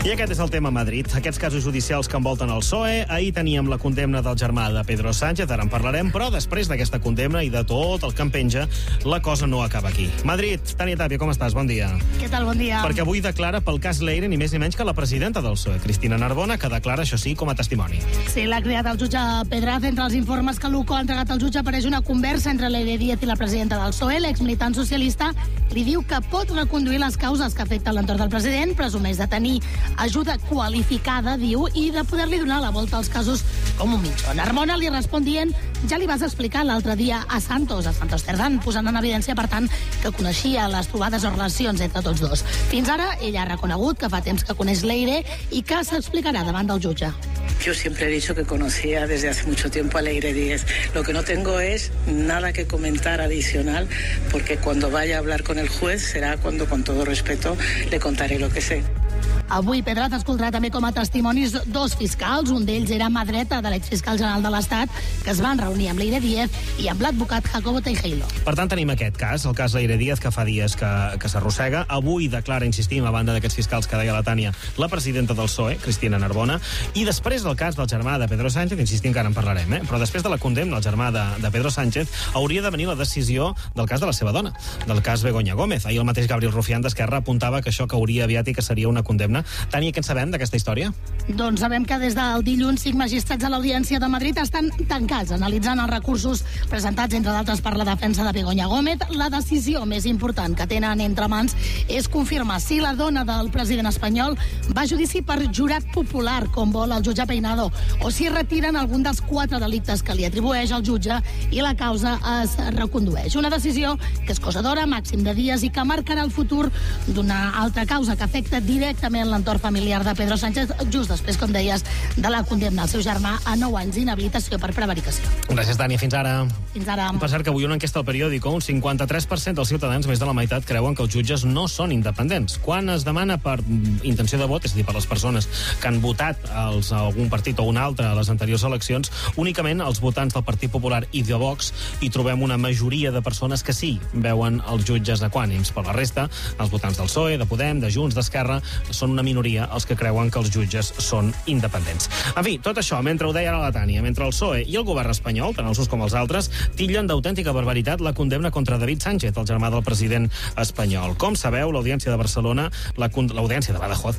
I aquest és el tema Madrid. Aquests casos judicials que envolten el PSOE. Ahir teníem la condemna del germà de Pedro Sánchez, ara en parlarem, però després d'aquesta condemna i de tot el que en penja, la cosa no acaba aquí. Madrid, Tània Tàpia, com estàs? Bon dia. Què tal? Bon dia. Perquè avui declara pel cas Leire ni més ni menys que la presidenta del PSOE, Cristina Narbona, que declara, això sí, com a testimoni. Sí, l'ha creat el jutge Pedraz. Entre els informes que l'UCO ha entregat al jutge apareix una conversa entre Leire Díaz i la presidenta del PSOE. L'exmilitant socialista li diu que pot reconduir les causes que afecten l'entorn del president, presumeix de tenir ajuda qualificada, diu, i de poder-li donar la volta als casos com un mitjó. Narbona li respon dient: ja li vas explicar l'altre dia a Santos Cerdán, posant en evidència, per tant, que coneixia les trobades o relacions entre tots dos. Fins ara, ella ha reconegut que fa temps que coneix Leire i que s'explicarà davant del jutge. Yo siempre he dicho que conocía desde hace mucho tiempo a Leire Díaz. Lo que no tengo es nada que comentar adicional, porque cuando vaya a hablar con el juez será cuando, con todo respeto, le contaré lo que sé. Avui Pedraz escoltarà també com a testimonis dos fiscals. Un d'ells era mà dreta de l'exfiscal general de l'Estat, que es van reunir amb Leire Díaz i amb l'advocat Jacobo Teijeiro. Per tant, tenim aquest cas, el cas Leire Díaz, que fa dies que s'arrossega. Avui declara, insistim, a banda d'aquests fiscals que deia la Tània, la presidenta del PSOE, Cristina Narbona, i després del cas del germà de Pedro Sánchez, insistim que ara en parlarem, però després de la condemna del germà de Pedro Sánchez, hauria de venir la decisió del cas de la seva dona, del cas Begoña Gómez. Ahir el mateix Gabriel Rufián d'Esquerra apuntava que això cauria aviat i que seria una condemna. Tània, què en sabem d'aquesta història? Doncs sabem que des del dilluns 5 magistrats a l'Audiència de Madrid estan tancats, analitzant els recursos presentats, entre d'altres, per la defensa de Begoña Gómez. La decisió més important que tenen entre mans és confirmar si la dona del president espanyol va a judici per jurat popular, com vol el jutge Peinado, o si retiren algun dels 4 delictes que li atribueix el jutge i la causa es recondueix. Una decisió que és cosa d'hora, màxim de dies, i que marcarà el futur d'una altra causa que afecta directament l'entorn familiar de Pedro Sánchez, just després, com deies, de la condemna al seu germà a 9 anys d'inhabilitació per prevaricació. Gràcies, Tània. Fins ara. Fins ara. Per cert, que avui una enquesta al periòdico, un 53% dels ciutadans, més de la meitat, creuen que els jutges no són independents. Quan es demana per intenció de vot, és a dir, per les persones que han votat algun partit o un altre a les anteriors eleccions, únicament els votants del Partit Popular i de Vox hi trobem una majoria de persones que sí veuen els jutges equànims. Per la resta, els votants del PSOE, de Podem, de Junts, d'Esquerra, són una minoria els que creuen que els jutges són independents. En fi, tot això, mentre ho deia ara la Tània, mentre el PSOE i el govern espanyol, tant els uns com els altres, titllen d'autèntica barbaritat la condemna contra David Sánchez, el germà del president espanyol. Com sabeu, l'Audiència de Barcelona, l'Audiència de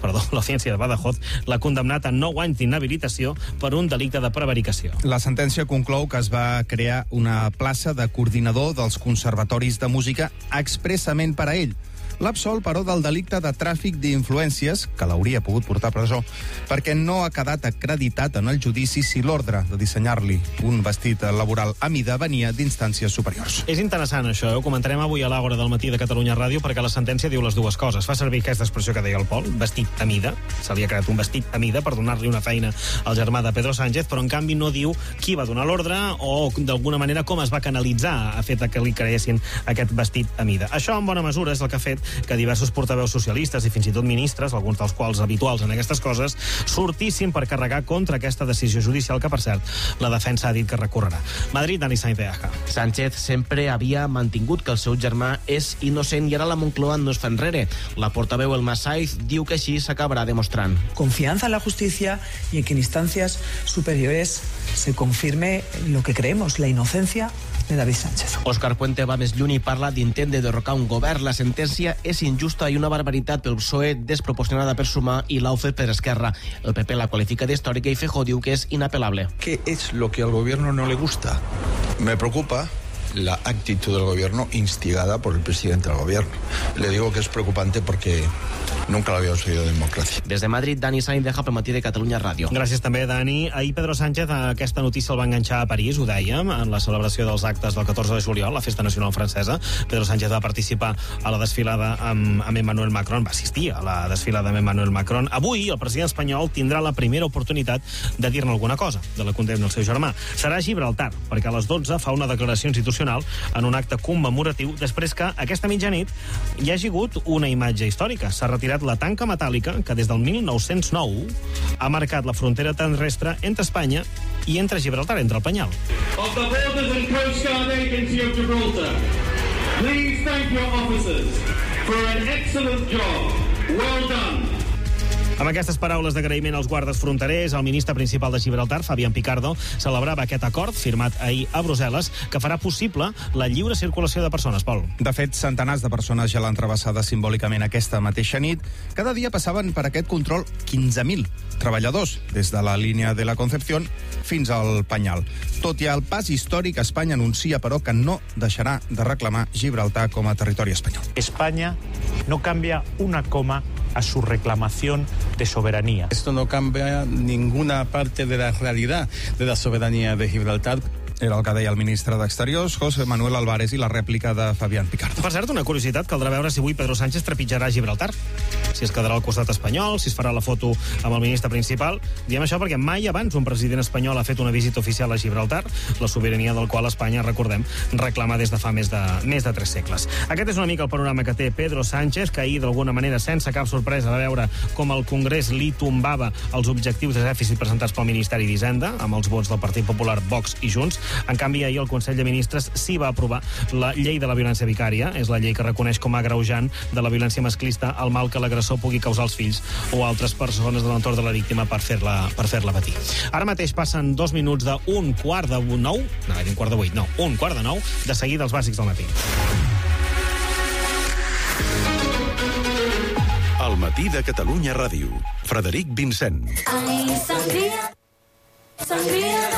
Badajoz, l'ha condemnat a 9 anys d'inhabilitació per un delicte de prevaricació. La sentència conclou que es va crear una plaça de coordinador dels conservatoris de música expressament per a ell. L'absol, però, del delicte de tràfic d'influències, que l'hauria pogut portar a presó, perquè no ha quedat acreditat en el judici si l'ordre de dissenyar-li un vestit laboral a mida venia d'instàncies superiors. És interessant això, ho comentarem avui a l'Àgora del matí de Catalunya Ràdio, perquè la sentència diu les dues coses. Fa servir aquesta expressió que deia el Pol, vestit a mida, se li ha creat un vestit a mida per donar-li una feina al germà de Pedro Sánchez, però en canvi no diu qui va donar l'ordre o d'alguna manera com es va canalitzar a fet que li creessin aquest vestit a mida. Això, en bona mesura, és el que ha fet que diversos portaveus socialistes i fins i tot ministres, alguns dels quals habituals en aquestes coses, sortissin per carregar contra aquesta decisió judicial que, per cert, la defensa ha dit que recorrerà. Madrid, Dani Sainz de Aja. Sánchez sempre havia mantingut que el seu germà és innocent i ara la Moncloa no es fa enrere. La portaveu Elma Saiz diu que així s'acabarà demostrant. Confianza en la justicia y en que en instancias superiores se confirme lo que creemos, la inocencia de David Sánchez. Òscar Puente va més lluny i parla d'intent de derrocar un govern. La sentència és injusta i una barbaritat pel PSOE, desproporcionada per Sumar i l'AUCE per Esquerra. El PP la qualifica d'històrica i Feijóo diu que és inapelable. ¿Qué es lo que al gobierno no le gusta? Me preocupa la actitud del gobierno instigada por el presidente del gobierno. Le digo que es preocupante porque nunca lo habíamos oído de democracia. Des de Madrid, Dani Sainz de pel matí de Catalunya Ràdio. Gràcies també, Dani. Ahir Pedro Sánchez aquesta notícia el va enganxar a París, ho dèiem, en la celebració dels actes del 14 de juliol, la festa nacional francesa. Pedro Sánchez va participar a la desfilada amb Emmanuel Macron, va assistir a la desfilada amb Emmanuel Macron. Avui el president espanyol tindrà la primera oportunitat de dir-ne alguna cosa de la condemna al seu germà. Serà a Gibraltar, perquè a les 12 fa una declaració institucional en un acte commemoratiu després que aquesta mitjanit hi hagi hagut una imatge històrica. S'ha retirat la tanca metàl·lica que des del 1909 ha marcat la frontera terrestre entre Espanya i entre Gibraltar, entre el Penyal. Of the Borders and Coast Guard Agency of Gibraltar, please thank your officers for an excellent job. Well done. Amb aquestes paraules d'agraïment als guardes fronterers, el ministre principal de Gibraltar, Fabián Picardo, celebrava aquest acord firmat ahir a Brussel·les que farà possible la lliure circulació de persones, Pol. De fet, centenars de persones ja l'han travessada simbòlicament aquesta mateixa nit. Cada dia passaven per aquest control 15.000 treballadors, des de la línia de la Concepción fins al Penyal. Tot i el pas històric, Espanya anuncia, però, que no deixarà de reclamar Gibraltar com a territori espanyol. España no cambia una coma a su reclamación de soberanía. Esto no cambia ninguna parte de la realidad de la soberanía de Gibraltar. Era el que deia el ministre d'Exteriors, José Manuel Álvarez, i la rèplica de Fabián Picardo. Per cert, una curiositat, caldrà veure si avui Pedro Sánchez trepitjarà Gibraltar. Si es quedarà al costat espanyol, si es farà la foto amb el ministre principal. Diem això perquè mai abans un president espanyol ha fet una visita oficial a Gibraltar, la sobirania del qual Espanya, recordem, reclama des de fa més de 3 segles. Aquest és una mica el panorama que té Pedro Sánchez, que ahir, d'alguna manera, sense cap sorpresa, va veure com el Congrés li tombava els objectius de dèficit presentats pel Ministeri d'Hisenda, amb els vots del Partit Popular, Vox i Junts. En canvi, ahir el Consell de Ministres sí va aprovar la llei de la violència vicària. És la llei que reconeix com a agreujant de la violència masclista el mal que l'agressor pugui causar als fills o altres persones de l'entorn de la víctima per fer-la patir. Ara mateix passen 2 minuts d'un quart de 9, no, un quart de 8, no, un quart de 9, de seguida els bàsics del matí. El matí de Catalunya Ràdio. Frederic Vincent. Ai, sangria, sangria.